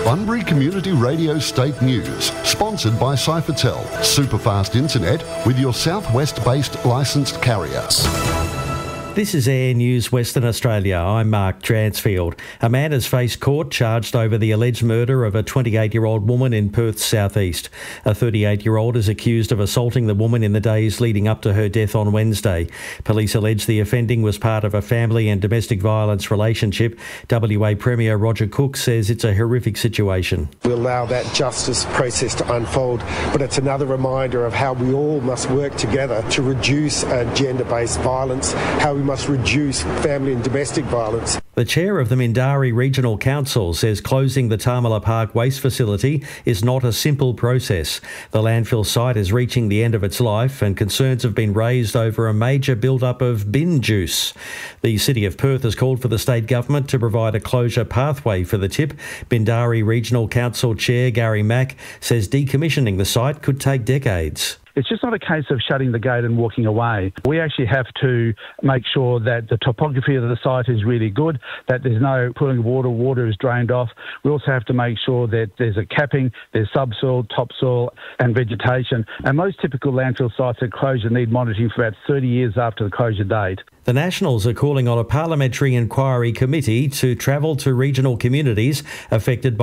Bunbury Community Radio State News, sponsored by Cyphertel, superfast internet with your southwest-based licensed carrier. This is Air News Western Australia. I'm Mark Dransfield. A man has faced court charged over the alleged murder of a 28-year-old woman in Perth's southeast. A 38-year-old is accused of assaulting the woman in the days leading up to her death on Wednesday. Police allege the offending was part of a family and domestic violence relationship. WA Premier Roger Cook says it's a horrific situation. We allow that justice process to unfold, but it's another reminder of how we all must work together to reduce gender-based violence, how we must reduce family and domestic violence. The chair of the Mindarie Regional Council says closing the Tamala Park waste facility is not a simple process. The landfill site is reaching the end of its life and concerns have been raised over a major build-up of bin juice. The City of Perth has called for the state government to provide a closure pathway for the tip. Mindarie Regional Council Chair Gary Mack says decommissioning the site could take decades. It's just not a case of shutting the gate and walking away. We actually have to make sure that the topography of the site is really good, that there's no pooling of water is drained off. We also have to make sure that there's a capping, there's subsoil, topsoil and vegetation. And most typical landfill sites at closure need monitoring for about 30 years after the closure date. The Nationals are calling on a parliamentary inquiry committee to travel to regional communities affected by